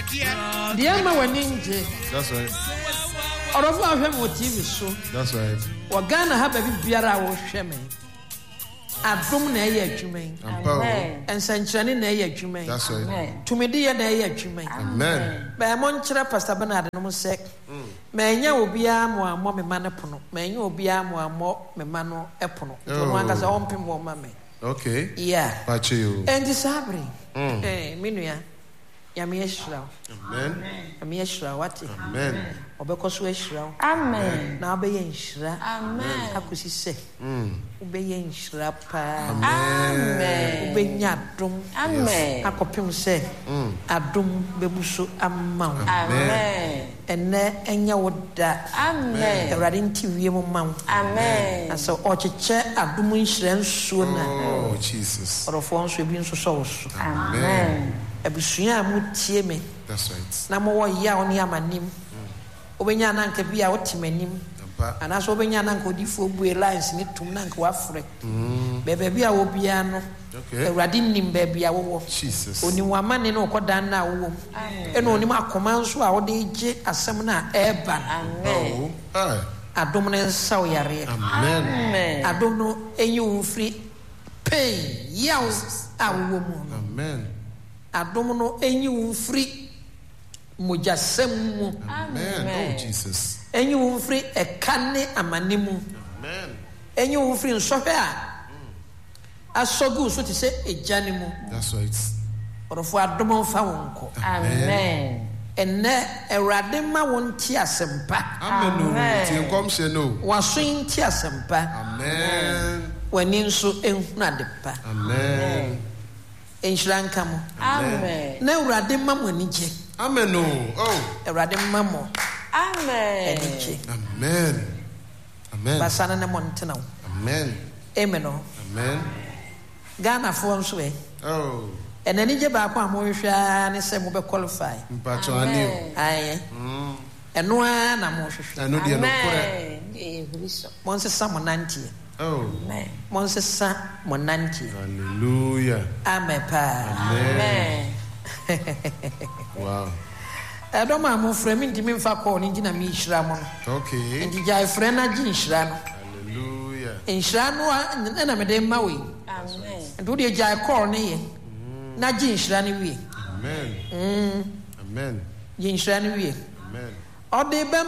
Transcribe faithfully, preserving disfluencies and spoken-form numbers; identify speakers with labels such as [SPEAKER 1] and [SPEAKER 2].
[SPEAKER 1] Dear ma waninje.
[SPEAKER 2] That's right.
[SPEAKER 1] Orofo ahwe mo T V so.
[SPEAKER 2] That's right.
[SPEAKER 1] Wa Ghana ha ba bibiara wo hwe me. Adom na eye adwumen.
[SPEAKER 2] Amen.
[SPEAKER 1] Ensankyerane na eye adwumen.
[SPEAKER 2] That's right.
[SPEAKER 1] Tumidi na eye adwumen.
[SPEAKER 2] Amen.
[SPEAKER 1] Ba mo nkyere Pastor Bernard no mo se. Ma enya obia mo amo me ma ne pono. Ma enya obia mo amo me ma no epono. To no anga sa ompem wo ma me.
[SPEAKER 2] Okay.
[SPEAKER 1] Yeah.
[SPEAKER 2] Pache you.
[SPEAKER 1] Endi sabri. Eh, minua. Ya me yeshra.
[SPEAKER 2] Amen.
[SPEAKER 1] Me yeshra wati.
[SPEAKER 2] Amen.
[SPEAKER 1] Obekoso yeshra.
[SPEAKER 3] Amen.
[SPEAKER 1] Na obeye yeshra.
[SPEAKER 3] Amen.
[SPEAKER 1] Akusi se.
[SPEAKER 2] Mm.
[SPEAKER 1] Obeye yeshra pa.
[SPEAKER 3] Amen.
[SPEAKER 1] Obenya dum.
[SPEAKER 3] Amen.
[SPEAKER 1] Akopim se.
[SPEAKER 2] Mm.
[SPEAKER 1] Adum bebuso amma.
[SPEAKER 3] Amen.
[SPEAKER 1] Ene enya woda.
[SPEAKER 3] Amen.
[SPEAKER 1] Erade nti wie mo ma.
[SPEAKER 3] Amen.
[SPEAKER 1] Asa ocheche adum nhire nsuo na.
[SPEAKER 2] Oh Jesus.
[SPEAKER 1] Orofo nso bi nso so so.
[SPEAKER 3] Amen.
[SPEAKER 1] Abusua mu tie me.
[SPEAKER 2] That's right.
[SPEAKER 1] Na mo wo ya oni amanim. Obenya na nka bia wotimanim. Ana so obenya na nka odifo bue lines ni tum na nka wafre. Mm. Bebe bia wo bia no.
[SPEAKER 2] Okay.
[SPEAKER 1] Ewrade nim be bia wo.
[SPEAKER 2] Jesus.
[SPEAKER 1] Oni wamane na okodan na wo. E no oni makoma nso a wo de gye asem na eba.
[SPEAKER 3] Amen.
[SPEAKER 2] Oh.
[SPEAKER 1] Adom ne nsa wo yare.
[SPEAKER 2] Amen.
[SPEAKER 3] Amen.
[SPEAKER 1] Adom no enyi wo free pain yaw a wo mu.
[SPEAKER 2] Amen.
[SPEAKER 1] Adom no enyi wo free mojasem mu.
[SPEAKER 2] Amen. Oh Jesus.
[SPEAKER 1] Enyi wo free ekane amanimu.
[SPEAKER 2] Amen.
[SPEAKER 1] Enyi wo free nsohwe a asogu so ti se ejane mu.
[SPEAKER 2] That's right.
[SPEAKER 1] Orofo adom fa wonko.
[SPEAKER 3] Amen.
[SPEAKER 1] Enne Ewrade ma won ti asempa.
[SPEAKER 2] Amen. Ti nkom se no.
[SPEAKER 1] Waso nti asempa.
[SPEAKER 2] Amen.
[SPEAKER 1] Wani nso ehunu adepa.
[SPEAKER 2] Amen.
[SPEAKER 1] Enhranka mo.
[SPEAKER 3] Amen.
[SPEAKER 1] Na Ewrade ma mo anije.
[SPEAKER 2] Amen. Oh.
[SPEAKER 1] Ewrade ma mo.
[SPEAKER 3] Amen.
[SPEAKER 1] Anije.
[SPEAKER 2] Amen. Amen.
[SPEAKER 1] Basana na mo ntena wo.
[SPEAKER 2] Amen.
[SPEAKER 1] Amen.
[SPEAKER 2] Amen.
[SPEAKER 1] Ghana fo nso e.
[SPEAKER 2] Oh.
[SPEAKER 1] Enanije ba kwa mo hwehwa ne se mo be qualify.
[SPEAKER 2] Mpacho ani.
[SPEAKER 1] Aye.
[SPEAKER 2] Mm.
[SPEAKER 1] Eno a na mo hwehwa.
[SPEAKER 2] Anu de no kore.
[SPEAKER 3] Eh, Kristo.
[SPEAKER 1] Mo nse sa mo nantie.
[SPEAKER 2] Oh.
[SPEAKER 3] Amen.
[SPEAKER 1] Mo nse sa mo nantie.
[SPEAKER 2] Hallelujah.
[SPEAKER 1] Amen pa.
[SPEAKER 3] Amen.
[SPEAKER 2] Wow.
[SPEAKER 1] Edo ma mo frɛ me ntimi mfa call ni gina me hira mo.
[SPEAKER 2] Okay.
[SPEAKER 1] Ndi jai frɛ na gi hira no.
[SPEAKER 2] Hallelujah.
[SPEAKER 1] Hira no na me de ma we.
[SPEAKER 3] Amen.
[SPEAKER 1] Ndo de jai call ne ye. Na gi hira ne wie.
[SPEAKER 2] Amen.
[SPEAKER 1] Mm.
[SPEAKER 2] Amen.
[SPEAKER 1] Gi hira ne wie.
[SPEAKER 2] Amen.
[SPEAKER 1] Ode be